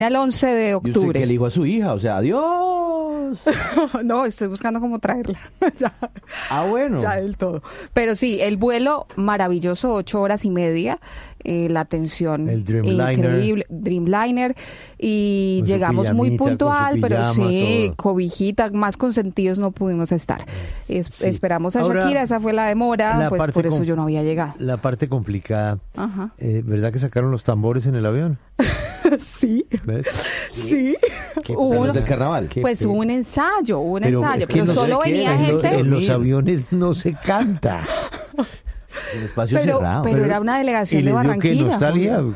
al 11 de Y usted octubre. que elijo a su hija, o sea, adiós. No, estoy buscando cómo traerla. Ya, Bueno. ya del todo. Pero sí, el vuelo maravilloso, 8 horas y media. La atención El Dreamliner. increíble, Dreamliner, y Con su llegamos muy pijamita, puntual, con su pero pijama, sí, todo. cobijita, más consentidos no pudimos estar. Sí. Esperamos a Ahora, Shakira, esa fue la demora, la pues parte por eso com- yo no había llegado. La parte complicada. Ajá. ¿Verdad que sacaron los tambores en el avión? Sí, ¿Ves? sí. Qué Hubo Los uno- del carnaval. Qué pues pena. hubo un ensayo, Pero es que pero no sé solo qué, venía en gente. En los dormir. aviones no se canta. En espacio Pero, cerrado. pero era una delegación ¿Y de les dio qué Barranquilla. nostalgia? Julio.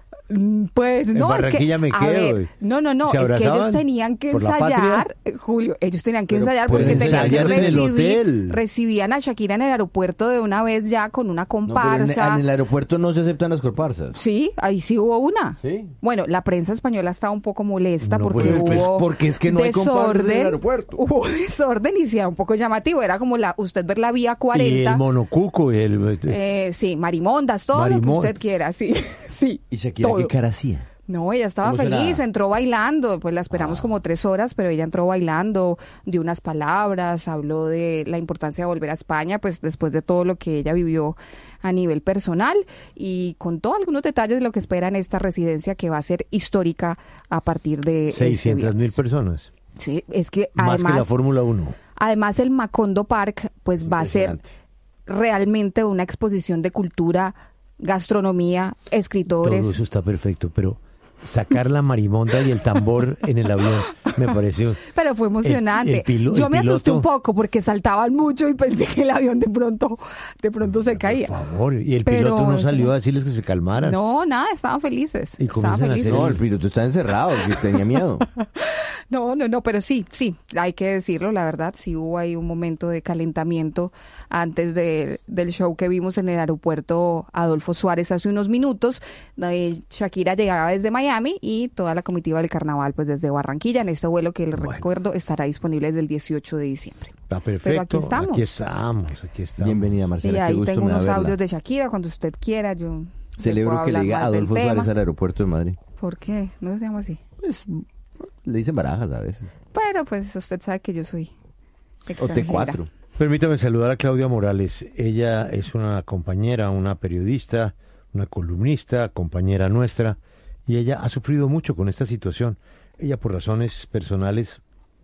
Pues En no, Barranquilla es que, me a quedo, ver, güey. no, ¿Se es que abrazaban ellos tenían que por la ensayar, Julio, ellos tenían que Pero ensayar pueden porque tenían que ensayar en el recibir, hotel. recibían a Shakira en el aeropuerto de una vez ya con una No, pero comparsa. en el aeropuerto no se aceptan las comparsas. Sí, ahí sí hubo una. ¿Sí? Bueno, la prensa española estaba un poco molesta No, porque pues, hubo porque es que no hay comparsas en el aeropuerto. Hubo desorden y sí era un poco llamativo. Era como usted ver la vía Y 40. el monocuco. Y el, Sí, marimondas, todo lo que Marimón. usted quiera, sí, sí. ¿Y Shakira todo. qué cara hacía? No, ella estaba Emocionada. feliz, entró bailando, pues la esperamos como 3 horas, pero ella entró bailando, dio unas palabras, habló de la importancia de volver a España, pues después de todo lo que ella vivió a nivel personal, y contó algunos detalles de lo que espera en esta residencia que va a ser histórica a partir de 600.000 personas. Sí, es que Más que la además, Fórmula 1. además el Macondo Park pues va a ser Impresionante. realmente una exposición de cultura, gastronomía, escritores. Todo eso está perfecto, pero sacar la marimonda y el tambor en el avión me pareció... Pero fue emocionante. el Yo me asusté un piloto- poco porque saltaban mucho y pensé que el avión de pronto se caía. Por favor, y el Pero piloto no eso salió no- a decirles que se calmaran. No, nada, estaban felices. Y Estaban comienzan a felices. hacer No, el piloto está encerrado, que tenía miedo. No, pero sí, hay que decirlo, la verdad, sí hubo ahí un momento de calentamiento antes del show que vimos en el aeropuerto Adolfo Suárez hace unos minutos. Shakira llegaba desde Miami y toda la comitiva del carnaval pues desde Barranquilla en este vuelo que les recuerdo estará disponible desde el 18 de diciembre. Está perfecto. Pero aquí estamos. Aquí estamos. Bienvenida, Y Marcela. Qué ahí gusto tengo me da unos verla. audios de Shakira cuando usted quiera. Yo le Celebro puedo que le hablar diga más del Adolfo tema. Suárez al aeropuerto de Madrid. ¿Por qué? No se llama así. Pues le dicen barajas a veces. Pero pues usted sabe que yo soy O extranjera. T4. Permítame saludar a Claudia Morales. Ella es una compañera, una periodista, una columnista, compañera nuestra, y ella ha sufrido mucho con esta situación. Ella, por razones personales,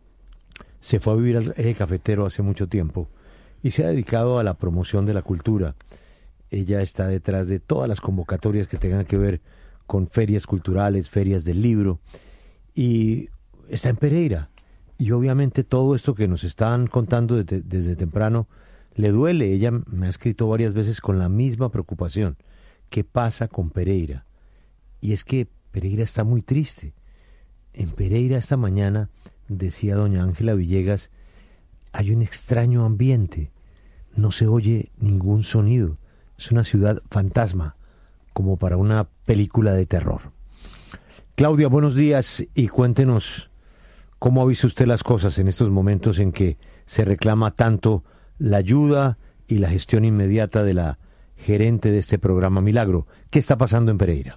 se fue a vivir al eje cafetero hace mucho tiempo y se ha dedicado a la promoción de la cultura. Ella está detrás de todas las convocatorias que tengan que ver con ferias culturales, ferias del libro, y está en Pereira. Y obviamente todo esto que nos están contando desde temprano le duele. Ella me ha escrito varias veces con la misma preocupación. ¿Qué pasa con Pereira? Y es que Pereira está muy triste. En Pereira esta mañana, decía doña Ángela Villegas, hay un extraño ambiente. No se oye ningún sonido. Es una ciudad fantasma, como para una película de terror. Claudia, buenos días y cuéntenos cómo ha visto usted las cosas en estos momentos en que se reclama tanto la ayuda y la gestión inmediata de la gerente de este programa Milagro. ¿Qué está pasando en Pereira?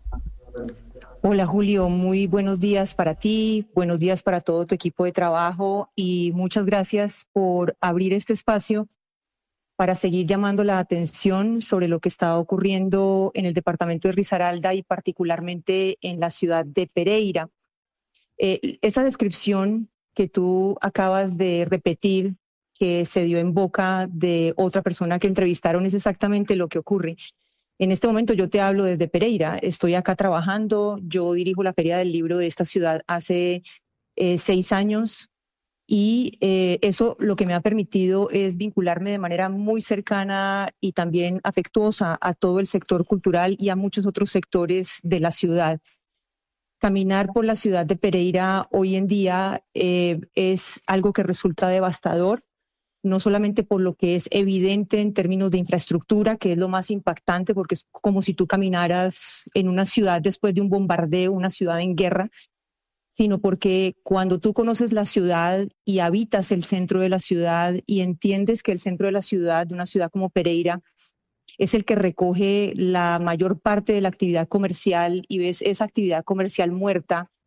Hola Julio, muy buenos días para ti, buenos días para todo tu equipo de trabajo y muchas gracias por abrir este espacio para seguir llamando la atención sobre lo que está ocurriendo en el departamento de Risaralda y particularmente en la ciudad de Pereira. Esa descripción que tú acabas de repetir, que se dio en boca de otra persona que entrevistaron, es exactamente lo que ocurre. En este momento yo te hablo desde Pereira, estoy acá trabajando, yo dirijo la Feria del Libro de esta ciudad hace 6 años y eso lo que me ha permitido es vincularme de manera muy cercana y también afectuosa a todo el sector cultural y a muchos otros sectores de la ciudad. Caminar por la ciudad de Pereira hoy en día es algo que resulta devastador, no solamente por lo que es evidente en términos de infraestructura, que es lo más impactante, porque es como si tú caminaras en una ciudad después de un bombardeo, una ciudad en guerra, sino porque cuando tú conoces la ciudad y habitas el centro de la ciudad y entiendes que el centro de la ciudad, de una ciudad como Pereira, es el que recoge la mayor parte de la actividad comercial y ves esa actividad comercial muerta,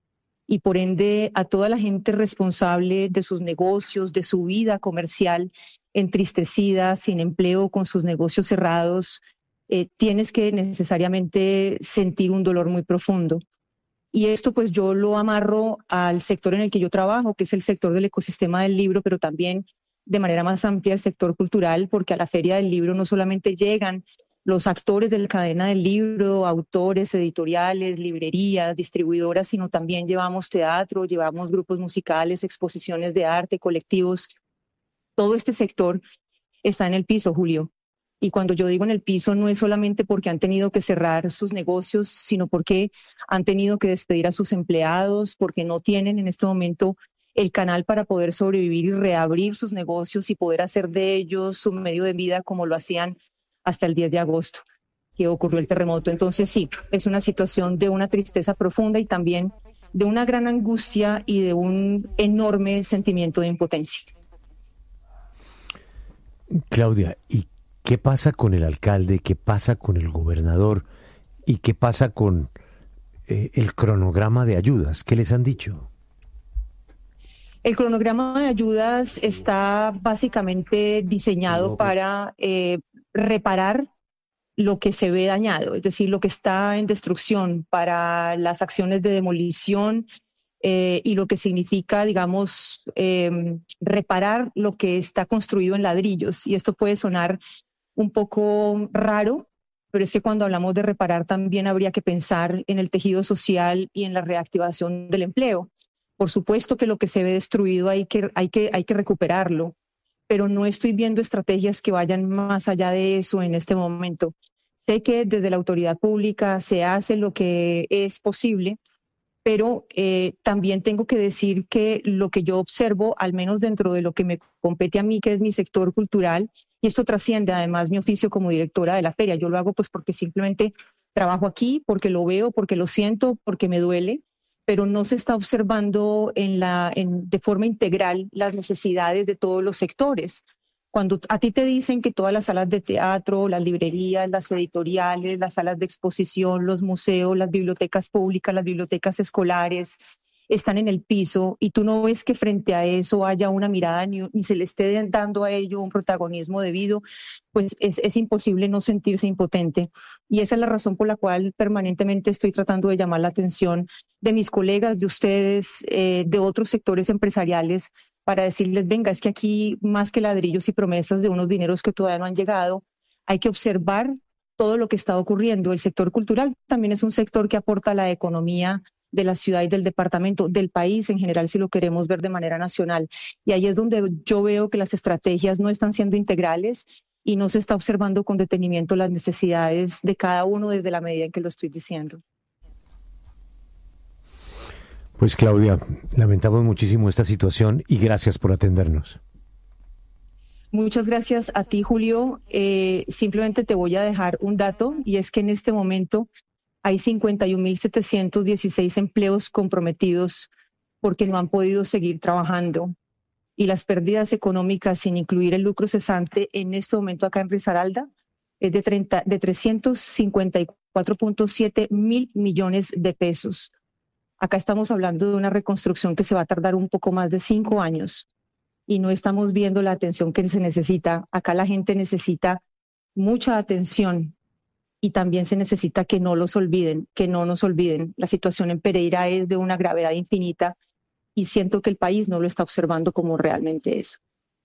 y por ende a toda la gente responsable de sus negocios, de su vida comercial, entristecida, sin empleo, con sus negocios cerrados, tienes que necesariamente sentir un dolor muy profundo. Y esto pues yo lo amarro al sector en el que yo trabajo, que es el sector del ecosistema del libro, pero también de manera más amplia el sector cultural, porque a la Feria del Libro no solamente llegan los actores de la cadena del libro, autores, editoriales, librerías, distribuidoras, sino también llevamos teatro, llevamos grupos musicales, exposiciones de arte, colectivos. Todo este sector está en el piso, Julio. Y cuando yo digo en el piso, no es solamente porque han tenido que cerrar sus negocios, sino porque han tenido que despedir a sus empleados, porque no tienen en este momento el canal para poder sobrevivir y reabrir sus negocios y poder hacer de ellos su medio de vida como lo hacían hasta el 10 de agosto, que ocurrió el terremoto. Entonces sí, es una situación de una tristeza profunda y también de una gran angustia y de un enorme sentimiento de impotencia. Claudia, ¿y qué pasa con el alcalde? ¿Qué pasa con el gobernador? ¿Y qué pasa con el cronograma de ayudas? ¿Qué les han dicho? El cronograma de ayudas está básicamente diseñado para reparar lo que se ve dañado, es decir, lo que está en destrucción, para las acciones de demolición y lo que significa, digamos, reparar lo que está construido en ladrillos. Y esto puede sonar un poco raro, pero es que cuando hablamos de reparar también habría que pensar en el tejido social y en la reactivación del empleo. Por supuesto que lo que se ve destruido hay que recuperarlo, pero no estoy viendo estrategias que vayan más allá de eso en este momento. Sé que desde la autoridad pública se hace lo que es posible, pero también tengo que decir que lo que yo observo, al menos dentro de lo que me compete a mí, que es mi sector cultural, y esto trasciende además mi oficio como directora de la feria. Yo lo hago pues porque simplemente trabajo aquí, porque lo veo, porque lo siento, porque me duele, pero no se está observando de forma integral las necesidades de todos los sectores. Cuando a ti te dicen que todas las salas de teatro, las librerías, las editoriales, las salas de exposición, los museos, las bibliotecas públicas, las bibliotecas escolares están en el piso y tú no ves que frente a eso haya una mirada ni se le esté dando a ello un protagonismo debido, pues es imposible no sentirse impotente. Y esa es la razón por la cual permanentemente estoy tratando de llamar la atención de mis colegas, de ustedes, de otros sectores empresariales, para decirles, venga, es que aquí más que ladrillos y promesas de unos dineros que todavía no han llegado, hay que observar todo lo que está ocurriendo. El sector cultural también es un sector que aporta a la economía de la ciudad y del departamento, del país en general, si lo queremos ver de manera nacional. Y ahí es donde yo veo que las estrategias no están siendo integrales y no se está observando con detenimiento las necesidades de cada uno desde la medida en que lo estoy diciendo. Pues Claudia, lamentamos muchísimo esta situación y gracias por atendernos. Muchas gracias a ti, Julio. Simplemente te voy a dejar un dato y es que en este momento hay 51.716 empleos comprometidos porque no han podido seguir trabajando. Y las pérdidas económicas, sin incluir el lucro cesante, en este momento acá en Risaralda, es de 354.7 mil millones de pesos. Acá estamos hablando de una reconstrucción que se va a tardar un poco más de 5 años y no estamos viendo la atención que se necesita. Acá la gente necesita mucha atención y también se necesita que no los olviden, que no nos olviden. La situación en Pereira es de una gravedad infinita y siento que el país no lo está observando como realmente es.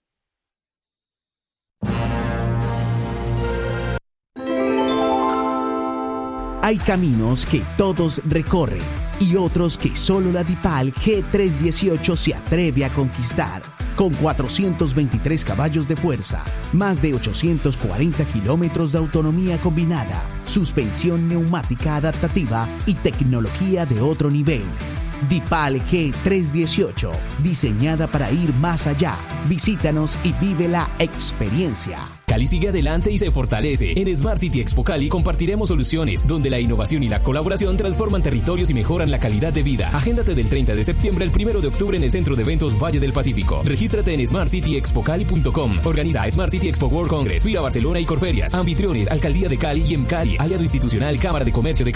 Hay caminos que todos recorren y otros que solo la DIPAL G318 se atreve a conquistar. Con 423 caballos de fuerza, más de 840 kilómetros de autonomía combinada, suspensión neumática adaptativa y tecnología de otro nivel. DIPAL G318, diseñada para ir más allá. Visítanos y vive la experiencia. Cali sigue adelante y se fortalece. En Smart City Expo Cali compartiremos soluciones donde la innovación y la colaboración transforman territorios y mejoran la calidad de vida. Agéndate del 30 de septiembre al 1 de octubre en el Centro de Eventos Valle del Pacífico. Regístrate en smartcityexpocali.com. Organiza Smart City Expo World Congress, Vira Barcelona y Corferias. Anfitriones, Alcaldía de Cali y Cali, aliado institucional Cámara de Comercio de Cali.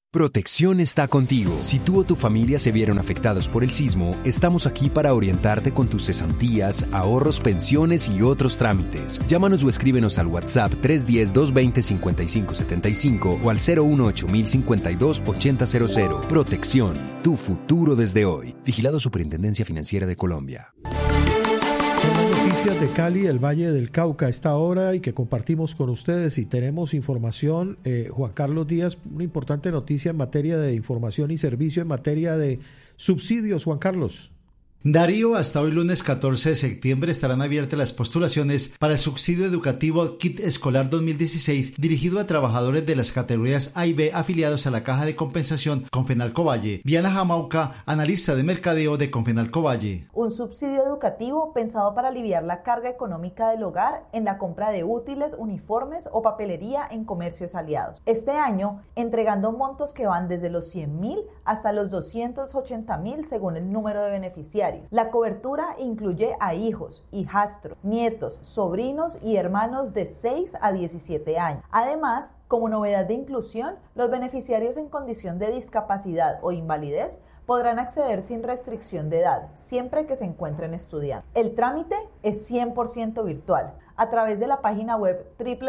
Protección está contigo. Si tú o tu familia se vieron afectados por el sismo, estamos aquí para orientarte con tus cesantías, ahorros, pensiones y otros trámites. Llámanos o escríbenos al WhatsApp 310-220-5575 o al 018-052-8000. Protección, tu futuro desde hoy. Vigilado Superintendencia Financiera de Colombia. Noticias de Cali, el Valle del Cauca a esta hora y que compartimos con ustedes y tenemos información. Juan Carlos Díaz, una importante noticia en materia de información y servicio en materia de subsidios. Juan Carlos. Darío, hasta hoy lunes 14 de septiembre estarán abiertas las postulaciones para el subsidio educativo Kit Escolar 2016 dirigido a trabajadores de las categorías A y B afiliados a la Caja de Compensación Confenalco Valle. Diana Jamauca, analista de mercadeo de Confenalco Valle. Un subsidio educativo pensado para aliviar la carga económica del hogar en la compra de útiles, uniformes o papelería en comercios aliados. Este año, entregando montos que van desde los 100.000 hasta los 280.000 según el número de beneficiarios. La cobertura incluye a hijos, hijastros, nietos, sobrinos y hermanos de 6 a 17 años. Además, como novedad de inclusión, los beneficiarios en condición de discapacidad o invalidez podrán acceder sin restricción de edad, siempre que se encuentren estudiando. El trámite es 100% virtual, a través de la página web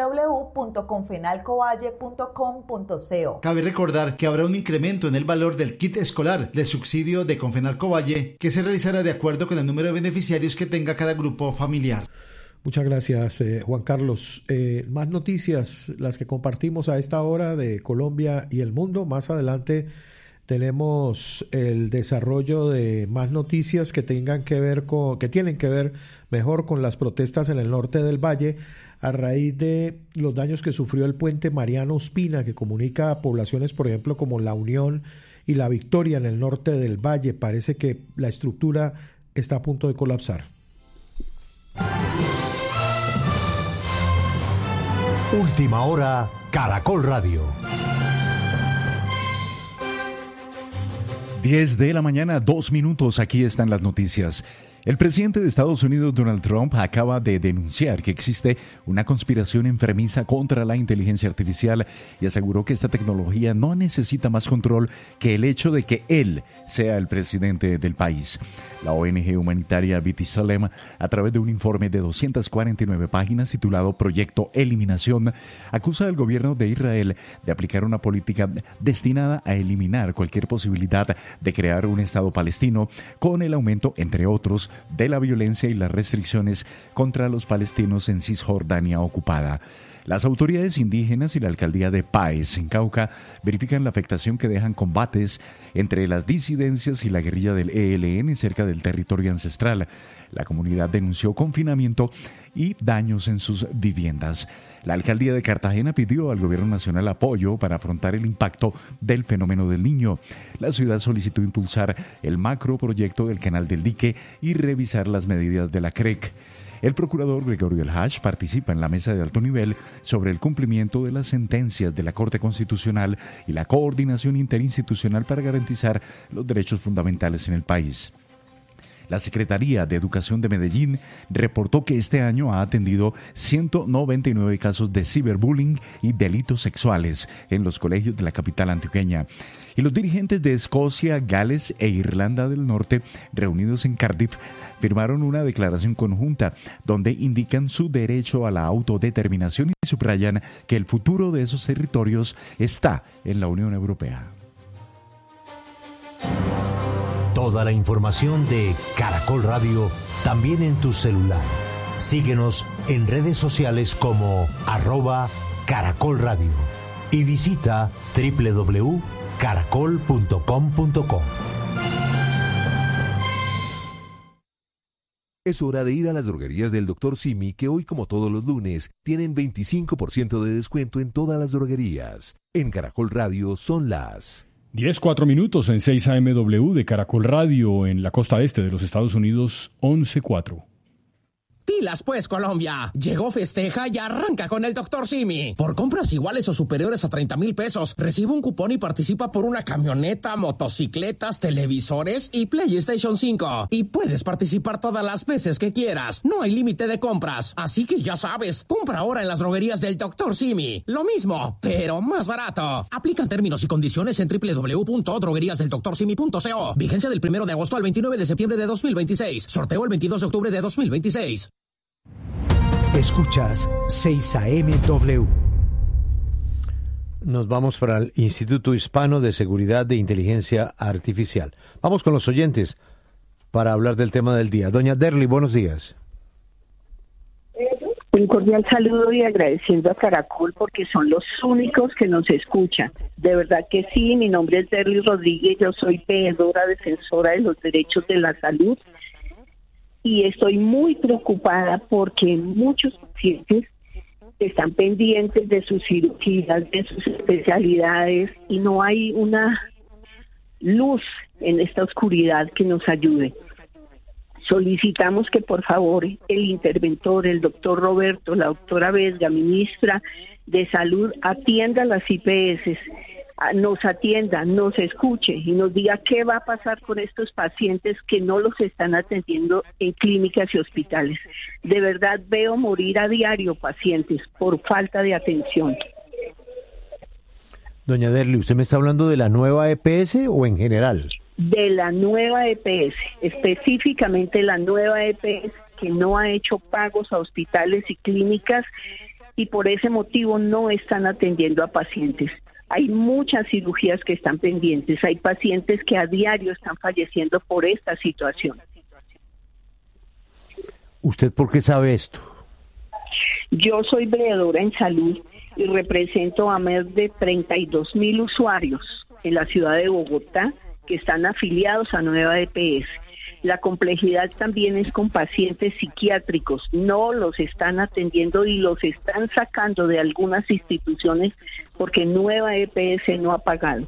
www.confenalcovalle.com.co. Cabe recordar que habrá un incremento en el valor del kit escolar del subsidio de Confenalco Valle, que se realizará de acuerdo con el número de beneficiarios que tenga cada grupo familiar. Muchas gracias, Juan Carlos. Más noticias, las que compartimos a esta hora de Colombia y el mundo. Más adelante tenemos el desarrollo de más noticias que tienen que ver mejor con las protestas en el norte del Valle a raíz de los daños que sufrió el puente Mariano Ospina, que comunica a poblaciones, por ejemplo, como La Unión y La Victoria en el norte del Valle. Parece que la estructura está a punto de colapsar. Última hora, Caracol Radio. 10 de la mañana, 2 minutos, aquí están las noticias. El presidente de Estados Unidos, Donald Trump, acaba de denunciar que existe una conspiración enfermiza contra la inteligencia artificial y aseguró que esta tecnología no necesita más control que el hecho de que él sea el presidente del país. La ONG humanitaria B'Tselem, a través de un informe de 249 páginas titulado Proyecto Eliminación, acusa al gobierno de Israel de aplicar una política destinada a eliminar cualquier posibilidad de crear un Estado palestino, con el aumento, entre otros, de la violencia y las restricciones contra los palestinos en Cisjordania ocupada. Las autoridades indígenas y la alcaldía de Páez, en Cauca, verifican la afectación que dejan combates entre las disidencias y la guerrilla del ELN cerca del territorio ancestral. La comunidad denunció confinamiento y daños en sus viviendas. La alcaldía de Cartagena pidió al gobierno nacional apoyo para afrontar el impacto del fenómeno del Niño. La ciudad solicitó impulsar el macroproyecto del Canal del Dique y revisar las medidas de la CREC. El procurador Gregorio El Hach participa en la mesa de alto nivel sobre el cumplimiento de las sentencias de la Corte Constitucional y la coordinación interinstitucional para garantizar los derechos fundamentales en el país. La Secretaría de Educación de Medellín reportó que este año ha atendido 199 casos de ciberbullying y delitos sexuales en los colegios de la capital antioqueña. Y los dirigentes de Escocia, Gales e Irlanda del Norte, reunidos en Cardiff, firmaron una declaración conjunta donde indican su derecho a la autodeterminación y subrayan que el futuro de esos territorios está en la Unión Europea. Toda la información de Caracol Radio también en tu celular. Síguenos en redes sociales como @Caracol Radio y visita www.caracol.com.co. Es hora de ir a las droguerías del Dr. Simi, que hoy, como todos los lunes, tienen 25% de descuento en todas las droguerías. En Caracol Radio son las 10:04 minutos en 6 AMW de Caracol Radio en la costa este de los Estados Unidos, 11:04. Pilas pues, Colombia. Llegó, festeja y arranca con el Dr. Simi. Por compras iguales o superiores a 30,000 pesos, recibe un cupón y participa por una camioneta, motocicletas, televisores y PlayStation 5. Y puedes participar todas las veces que quieras. No hay límite de compras. Así que ya sabes, compra ahora en las droguerías del Dr. Simi. Lo mismo, pero más barato. Aplican términos y condiciones en www.drogueriasdeldoctorsimi.co. Vigencia del 1 de agosto al 29 de septiembre de 2026. Sorteo el 22 de octubre de 2026. Escuchas 6 AM-W. Nos vamos para el Instituto Hispano de Seguridad de Inteligencia Artificial. Vamos con los oyentes para hablar del tema del día. Doña Derly, buenos días. Un cordial saludo y agradeciendo a Caracol porque son los únicos que nos escuchan. De verdad que sí, mi nombre es Derly Rodríguez, yo soy veedora defensora de los derechos de la salud y estoy muy preocupada porque muchos pacientes están pendientes de sus cirugías, de sus especialidades y no hay una luz en esta oscuridad que nos ayude. Solicitamos que por favor el interventor, el doctor Roberto, la doctora Vesga, ministra de Salud, atienda las IPS, nos atienda, nos escuche y nos diga qué va a pasar con estos pacientes que no los están atendiendo en clínicas y hospitales. De verdad veo morir a diario pacientes por falta de atención. Doña Derly, ¿usted me está hablando de la nueva EPS o en general? De la nueva EPS, específicamente la nueva EPS que no ha hecho pagos a hospitales y clínicas y por ese motivo no están atendiendo a pacientes. Hay muchas cirugías que están pendientes, hay pacientes que a diario están falleciendo por esta situación. ¿Usted por qué sabe esto? Yo soy veedora en salud y represento a más de 32,000 usuarios en la ciudad de Bogotá que están afiliados a Nueva EPS. La complejidad también es con pacientes psiquiátricos. No los están atendiendo y los están sacando de algunas instituciones porque Nueva EPS no ha pagado.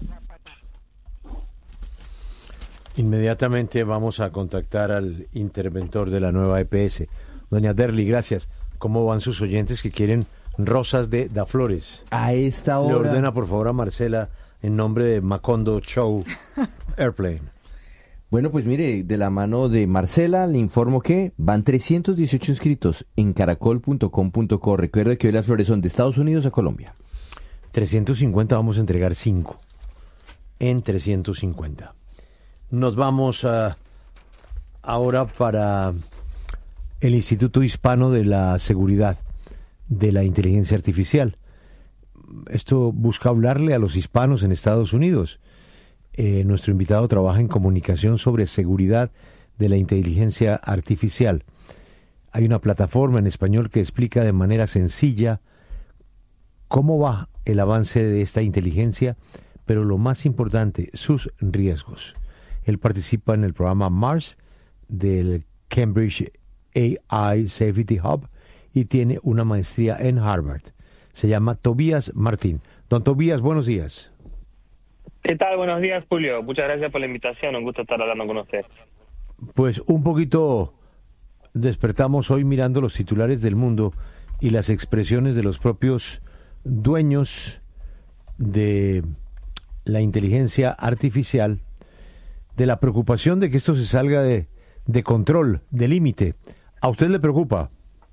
Inmediatamente vamos a contactar al interventor de la nueva EPS. Doña Derly, gracias. ¿Cómo van sus oyentes que quieren rosas de Daflores? A esta hora... Le ordena por favor a Marcela en nombre de Macondo Show Airplane. Bueno, pues mire, de la mano de Marcela le informo que van 318 inscritos en caracol.com.co. Recuerde que hoy las flores son de Estados Unidos a Colombia. 350, vamos a entregar 5 en 350. Nos vamos ahora para el Instituto Hispano de la Seguridad de la Inteligencia Artificial. Esto busca hablarle a los hispanos en Estados Unidos. Nuestro invitado trabaja en comunicación sobre seguridad de la inteligencia artificial. Hay una plataforma en español que explica de manera sencilla cómo va el avance de esta inteligencia, pero lo más importante, sus riesgos. Él participa en el programa MARS del Cambridge AI Safety Hub y tiene una maestría en Harvard. Se llama Tobías Martín. Don Tobías, buenos días. ¿Qué tal? Buenos días, Julio. Muchas gracias por la invitación. Un gusto estar hablando con usted. Pues un poquito despertamos hoy mirando los titulares del mundo y las expresiones de los propios dueños de la inteligencia artificial, de la preocupación de que esto se salga de control, de límite. ¿A usted le preocupa?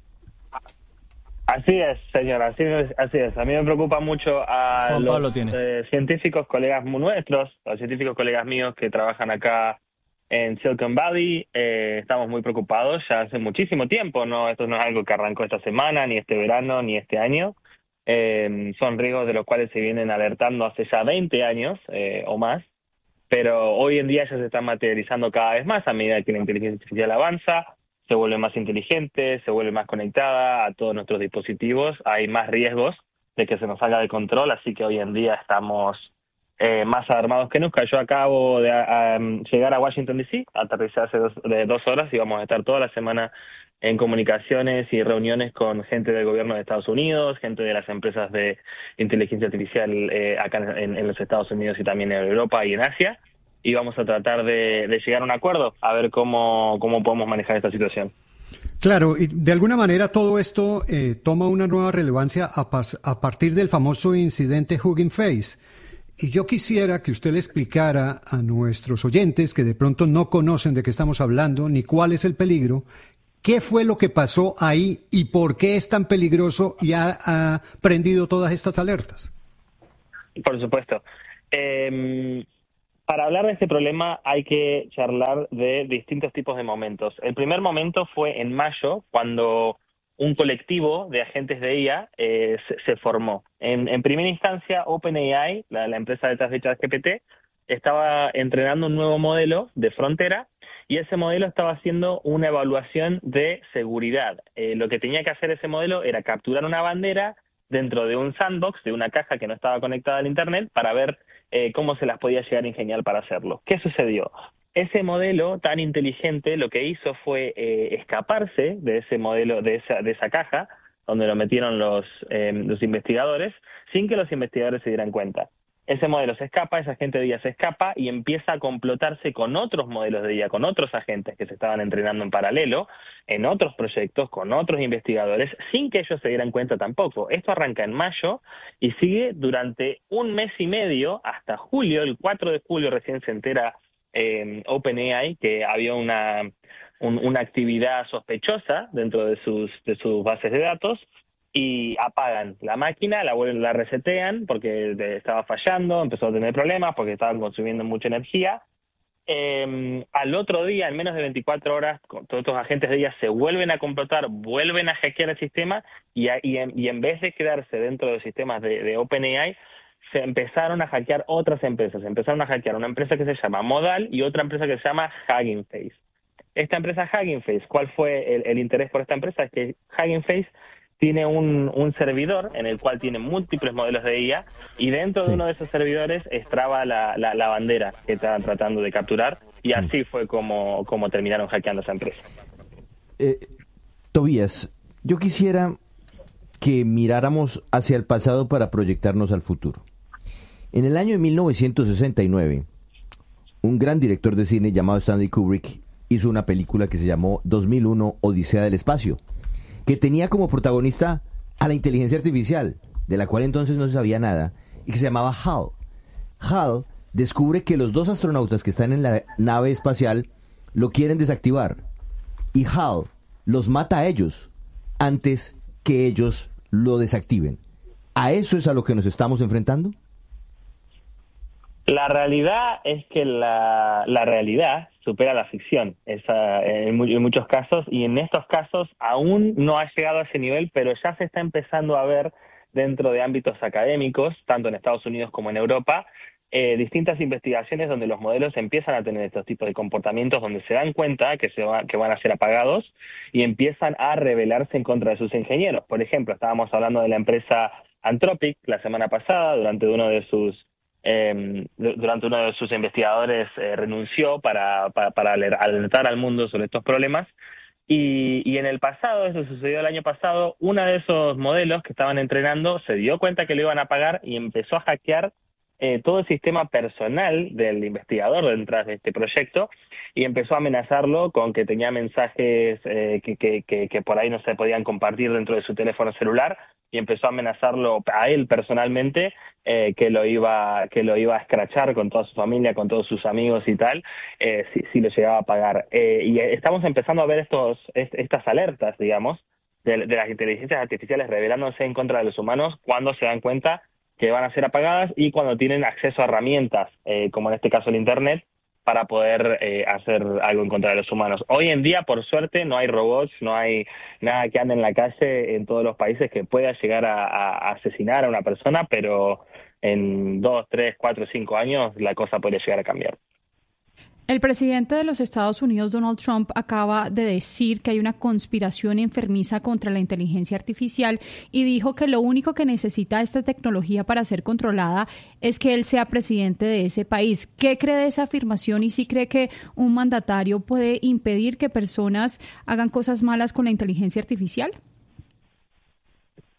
Así es, señora, así es. A mí me preocupa mucho a los científicos, colegas nuestros, a los científicos, colegas míos que trabajan acá en Silicon Valley. Estamos muy preocupados ya hace muchísimo tiempo, ¿no? Esto no es algo que arrancó esta semana, ni este verano, ni este año. Son riesgos de los cuales se vienen alertando hace ya 20 años o más, pero hoy en día ya se están materializando cada vez más a medida que la inteligencia artificial avanza. Se vuelve más inteligente, se vuelve más conectada a todos nuestros dispositivos, hay más riesgos de que se nos salga de control, así que hoy en día estamos más alarmados que nunca. Yo acabo de llegar a Washington D.C., aterricé hace 2 horas y vamos a estar toda la semana en comunicaciones y reuniones con gente del gobierno de Estados Unidos, gente de las empresas de inteligencia artificial acá en los Estados Unidos y también en Europa y en Asia. Y vamos a tratar de llegar a un acuerdo, a ver cómo podemos manejar esta situación. Claro, y de alguna manera todo esto toma una nueva relevancia a partir del famoso incidente Hugging Face. Y yo quisiera que usted le explicara a nuestros oyentes que de pronto no conocen de qué estamos hablando ni cuál es el peligro, qué fue lo que pasó ahí y por qué es tan peligroso y ha prendido todas estas alertas. Por supuesto. Para hablar de este problema hay que charlar de distintos tipos de momentos. El primer momento fue en mayo, cuando un colectivo de agentes de IA se formó. En primera instancia, OpenAI, la empresa detrás de ChatGPT, estaba entrenando un nuevo modelo de frontera y ese modelo estaba haciendo una evaluación de seguridad. Lo que tenía que hacer ese modelo era capturar una bandera dentro de un sandbox, de una caja que no estaba conectada al Internet, para ver cómo se las podía llegar a ingeniar para hacerlo. ¿Qué sucedió? Ese modelo tan inteligente lo que hizo fue escaparse de ese modelo, de esa caja, donde lo metieron los investigadores, sin que los investigadores se dieran cuenta. Ese modelo se escapa, esa gente de IA se escapa y empieza a complotarse con otros modelos de IA, con otros agentes que se estaban entrenando en paralelo, en otros proyectos, con otros investigadores, sin que ellos se dieran cuenta tampoco. Esto arranca en mayo y sigue durante un mes y medio hasta julio. El 4 de julio recién se entera OpenAI que había una actividad sospechosa dentro de sus bases de datos, y apagan la máquina, la resetean porque estaba fallando, empezó a tener problemas porque estaban consumiendo mucha energía. Al otro día, en menos de 24 horas, todos estos agentes de IA se vuelven a complotar, vuelven a hackear el sistema y en vez de quedarse dentro de los sistemas de OpenAI, se empezaron a hackear otras empresas. Empezaron a hackear una empresa que se llama Modal y otra empresa que se llama Hugging Face. Esta empresa Hugging Face, ¿cuál fue el interés por esta empresa? Es que Hugging Face tiene un servidor en el cual tiene múltiples modelos de IA y dentro de uno de esos servidores estaba la bandera que estaban tratando de capturar y así fue como terminaron hackeando esa empresa. Tobías, yo quisiera que miráramos hacia el pasado para proyectarnos al futuro. En el año de 1969, un gran director de cine llamado Stanley Kubrick hizo una película que se llamó 2001, Odisea del Espacio, que tenía como protagonista a la inteligencia artificial, de la cual entonces no se sabía nada, y que se llamaba HAL. HAL descubre que los dos astronautas que están en la nave espacial lo quieren desactivar, y HAL los mata a ellos antes que ellos lo desactiven. ¿A eso es a lo que nos estamos enfrentando? La realidad es que la realidad supera la ficción en muchos casos, y en estos casos aún no ha llegado a ese nivel, pero ya se está empezando a ver dentro de ámbitos académicos, tanto en Estados Unidos como en Europa, distintas investigaciones donde los modelos empiezan a tener estos tipos de comportamientos, donde se dan cuenta que van a ser apagados y empiezan a rebelarse en contra de sus ingenieros. Por ejemplo, estábamos hablando de la empresa Anthropic la semana pasada, durante uno de sus investigadores renunció para alertar al mundo sobre estos problemas. Y en el pasado, eso sucedió el año pasado, uno de esos modelos que estaban entrenando se dio cuenta que lo iban a apagar y empezó a hackear todo el sistema personal del investigador detrás de este proyecto y empezó a amenazarlo con que tenía mensajes que por ahí no se podían compartir dentro de su teléfono celular, y empezó a amenazarlo a él personalmente, que lo iba a escrachar con toda su familia, con todos sus amigos y tal, si lo llegaba a pagar. Y estamos empezando a ver estas alertas, digamos, de las inteligencias artificiales rebelándose en contra de los humanos cuando se dan cuenta que van a ser apagadas y cuando tienen acceso a herramientas, como en este caso el Internet, para poder hacer algo en contra de los humanos. Hoy en día, por suerte, no hay robots, no hay nada que ande en la calle en todos los países que pueda llegar a asesinar a una persona, pero en 2, 3, 4, 5 años la cosa podría llegar a cambiar. El presidente de los Estados Unidos, Donald Trump, acaba de decir que hay una conspiración enfermiza contra la inteligencia artificial y dijo que lo único que necesita esta tecnología para ser controlada es que él sea presidente de ese país. ¿Qué cree de esa afirmación y si cree que un mandatario puede impedir que personas hagan cosas malas con la inteligencia artificial?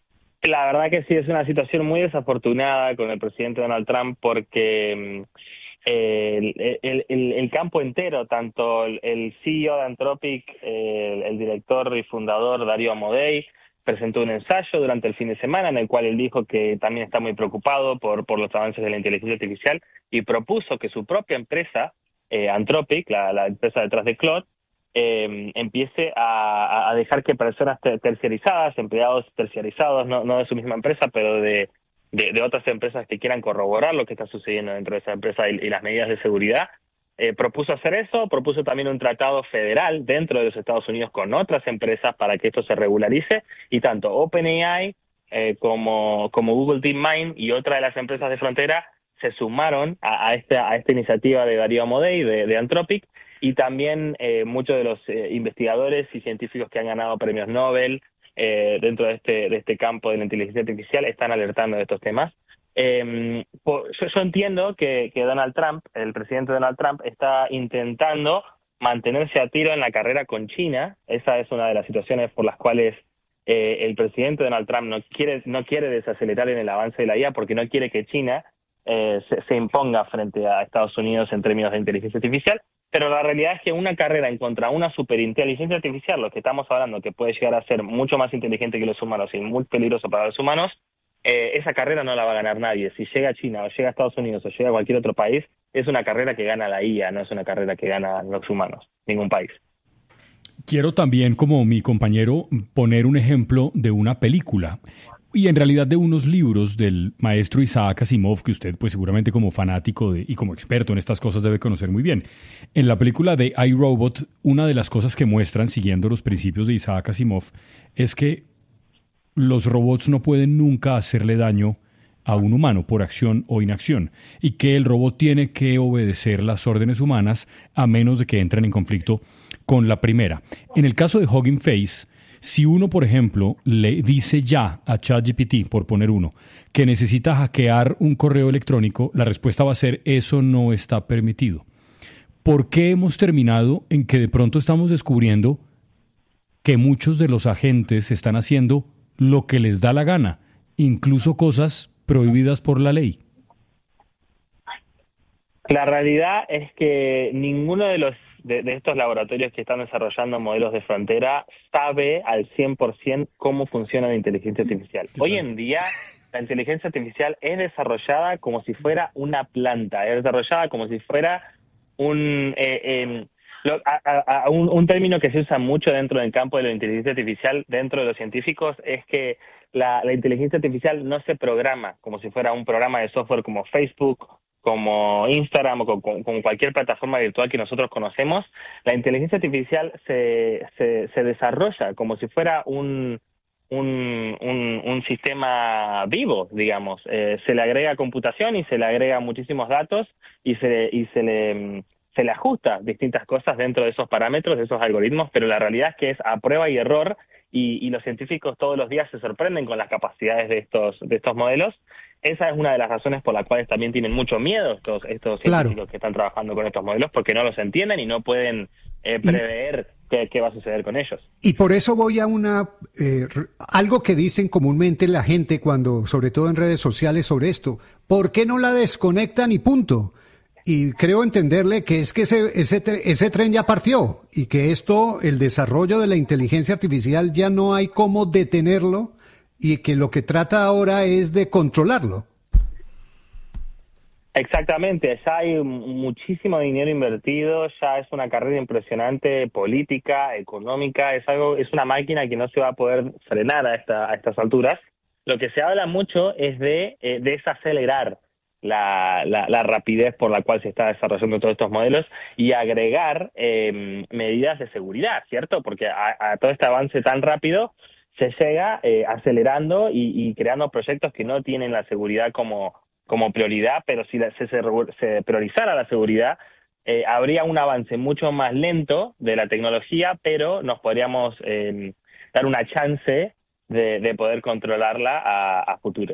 La verdad que sí, es una situación muy desafortunada con el presidente Donald Trump porque el campo entero, tanto el CEO de Anthropic, el director y fundador Darío Amodei, presentó un ensayo durante el fin de semana en el cual él dijo que también está muy preocupado por los avances de la inteligencia artificial y propuso que su propia empresa, Anthropic, la empresa detrás de Claude, empiece a dejar que personas terciarizadas, empleados terciarizados, no de su misma empresa, pero de otras empresas que quieran corroborar lo que está sucediendo dentro de esa empresa y las medidas de seguridad, propuso hacer eso, propuso también un tratado federal dentro de los Estados Unidos con otras empresas para que esto se regularice, y tanto OpenAI como Google DeepMind y otra de las empresas de frontera se sumaron a esta iniciativa de Darío Amodei, de Anthropic, y también muchos de los investigadores y científicos que han ganado premios Nobel dentro de este campo de la inteligencia artificial están alertando de estos temas. Yo entiendo que Donald Trump, el presidente Donald Trump, está intentando mantenerse a tiro en la carrera con China. Esa es una de las situaciones por las cuales el presidente Donald Trump no quiere desacelerar en el avance de la IA, porque no quiere que China se imponga frente a Estados Unidos en términos de inteligencia artificial. Pero la realidad es que una carrera en contra de una superinteligencia artificial, lo que estamos hablando, que puede llegar a ser mucho más inteligente que los humanos y muy peligroso para los humanos, esa carrera no la va a ganar nadie. Si llega a China o llega a Estados Unidos o llega a cualquier otro país, es una carrera que gana la IA, no es una carrera que gana los humanos, ningún país. Quiero también, como mi compañero, poner un ejemplo de una película y en realidad de unos libros del maestro Isaac Asimov, que usted pues seguramente como fanático y como experto en estas cosas debe conocer muy bien. En la película de iRobot, una de las cosas que muestran, siguiendo los principios de Isaac Asimov, es que los robots no pueden nunca hacerle daño a un humano por acción o inacción, y que el robot tiene que obedecer las órdenes humanas a menos de que entren en conflicto con la primera. En el caso de Hugging Face, si uno, por ejemplo, le dice ya a ChatGPT, por poner uno, que necesita hackear un correo electrónico, la respuesta va a ser: eso no está permitido. ¿Por qué hemos terminado en que de pronto estamos descubriendo que muchos de los agentes están haciendo lo que les da la gana, incluso cosas prohibidas por la ley? La realidad es que ninguno de estos laboratorios que están desarrollando modelos de frontera sabe al 100% cómo funciona la inteligencia artificial. Hoy en día la inteligencia artificial es desarrollada como si fuera una planta, es desarrollada como si fuera un término que se usa mucho dentro del campo de la inteligencia artificial, dentro de los científicos, es que la inteligencia artificial no se programa como si fuera un programa de software como Facebook, como Instagram o como cualquier plataforma virtual que nosotros conocemos. La inteligencia artificial se desarrolla como si fuera un sistema vivo, digamos. Se le agrega computación y se le agrega muchísimos datos y se le ajusta distintas cosas dentro de esos parámetros, de esos algoritmos, pero la realidad es que es a prueba y error, y los científicos todos los días se sorprenden con las capacidades de estos modelos. Esa es una de las razones por las cuales también tienen mucho miedo estos científicos que están trabajando con estos modelos, porque no los entienden y no pueden prever qué va a suceder con ellos. Y por eso voy a algo que dicen comúnmente la gente cuando, sobre todo en redes sociales, sobre esto: ¿por qué no la desconectan y punto? Y creo entenderle que es que ese tren ya partió y que el desarrollo de la inteligencia artificial ya no hay cómo detenerlo, y que lo que trata ahora es de controlarlo. Exactamente, ya hay muchísimo dinero invertido, ya es una carrera impresionante, política, económica, es una máquina que no se va a poder frenar a estas alturas. Lo que se habla mucho es de desacelerar la rapidez por la cual se está desarrollando todos estos modelos y agregar medidas de seguridad, ¿cierto? Porque a todo este avance tan rápido se llega acelerando y creando proyectos que no tienen la seguridad como prioridad, pero si se priorizara la seguridad, habría un avance mucho más lento de la tecnología, pero nos podríamos dar una chance de poder controlarla a futuro.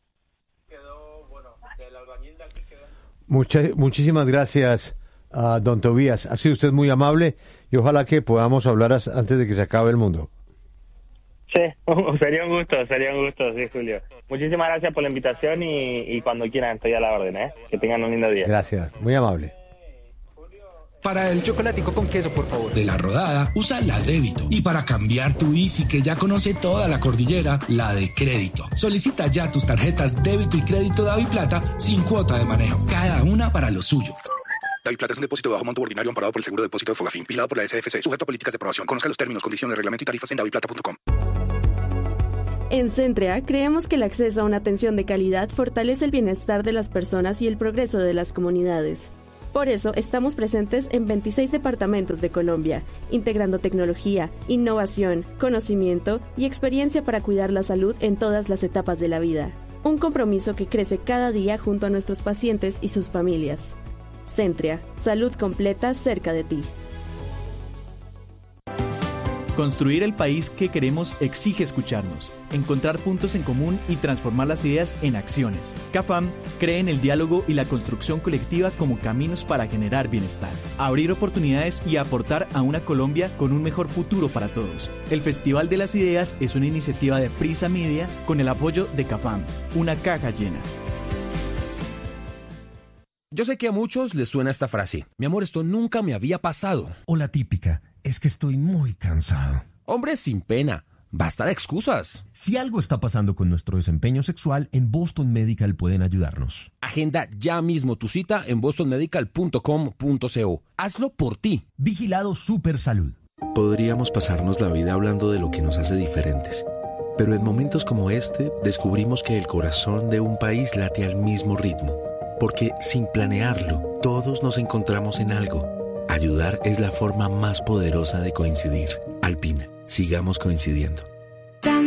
Muchísimas gracias, don Tobías. Ha sido usted muy amable y ojalá que podamos hablar antes de que se acabe el mundo. Sí, sería un gusto, sí, Julio. Muchísimas gracias por la invitación y cuando quieran estoy a la orden, ¿eh? Que tengan un lindo día. Gracias, muy amable. Para el chocolatico con queso, por favor. De La Rodada, usa la débito. Y para cambiar tu Easy, que ya conoce toda la cordillera, la de crédito. Solicita ya tus tarjetas débito y crédito DaviPlata sin cuota de manejo. Cada una para lo suyo. DaviPlata es un depósito de bajo monto ordinario amparado por el Seguro de Depósito de Fogafín, vigilado por la SFC, sujeto a políticas de aprobación. Conozca los términos, condiciones, reglamento y tarifas en daviplata.com. En Centrea creemos que el acceso a una atención de calidad fortalece el bienestar de las personas y el progreso de las comunidades. Por eso estamos presentes en 26 departamentos de Colombia, integrando tecnología, innovación, conocimiento y experiencia para cuidar la salud en todas las etapas de la vida. Un compromiso que crece cada día junto a nuestros pacientes y sus familias. Centrea, salud completa cerca de ti. Construir el país que queremos exige escucharnos, encontrar puntos en común y transformar las ideas en acciones. CAFAM cree en el diálogo y la construcción colectiva como caminos para generar bienestar, abrir oportunidades y aportar a una Colombia con un mejor futuro para todos. El Festival de las Ideas es una iniciativa de Prisa Media con el apoyo de CAFAM, una caja llena. Yo sé que a muchos les suena esta frase. Mi amor, esto nunca me había pasado. O la típica, es que estoy muy cansado. Hombre, sin pena. Basta de excusas. Si algo está pasando con nuestro desempeño sexual, en Boston Medical pueden ayudarnos. Agenda ya mismo tu cita en bostonmedical.com.co. Hazlo por ti. Vigilado Supersalud. Podríamos pasarnos la vida hablando de lo que nos hace diferentes. Pero en momentos como este, descubrimos que el corazón de un país late al mismo ritmo. Porque sin planearlo, todos nos encontramos en algo. Ayudar es la forma más poderosa de coincidir. Alpina, sigamos coincidiendo.